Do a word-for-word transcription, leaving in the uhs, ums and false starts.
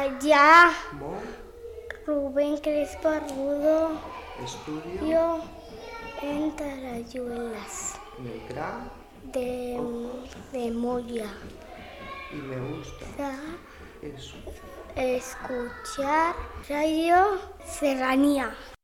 Ya. Mo. Rubén Crespo Arrudo. Estudio. Yo en Tarayuelas. En el C R A. De, de Moya. Y me gusta. Ya. Eso. Escuchar Radio Serranía.